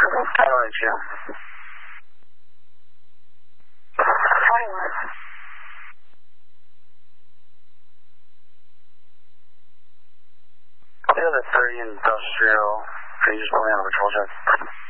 Title HU. 21. The other 30 industrial, can you just put me on a patrol check?